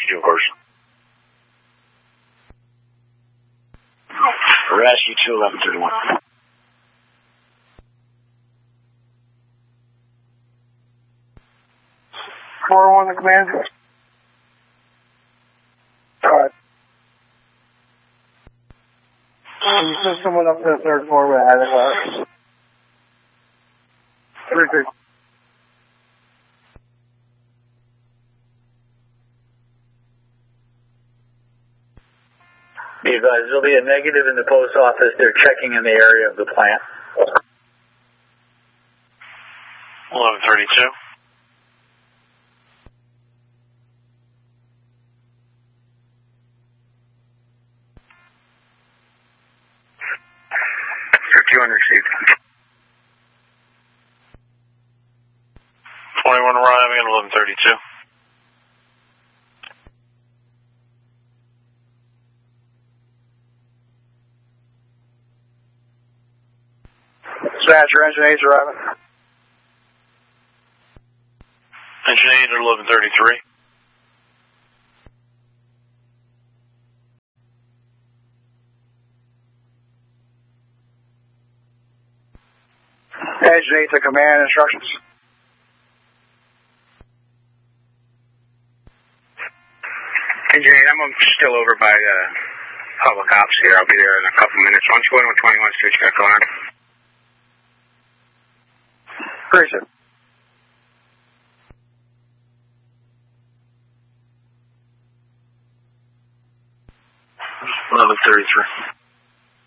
Rescue, of course. Rescue 21131. 4-1 the command. Alright. There's someone up to the third floor with a hazard glass. 3-3. Be advised, there'll be a negative in the post office. They're checking in the area of the plant. 1132. Received. 21 arriving at 1132. Dispatcher, engine 8's arriving. Engine 8 at 1133. Engine 8 to command instructions. Engine 8, I'm still over by public ops here. I'll be there in a couple minutes. Why don't you go in with 21, see what you got going on? Appreciate it. 1133.